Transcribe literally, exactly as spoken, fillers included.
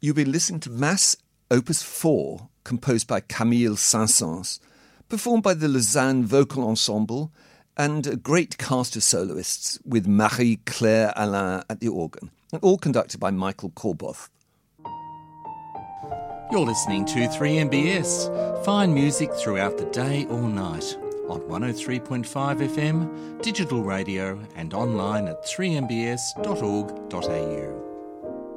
You'll be listening to Mass Opus four, composed by Camille Saint-Saëns, performed by the Lausanne Vocal Ensemble and a great cast of soloists with Marie-Claire Alain at the organ, and all conducted by Michael Corboth. You're listening to three M B S, fine music throughout the day or night, on one oh three point five F M, digital radio and online at three m b s dot org dot a u.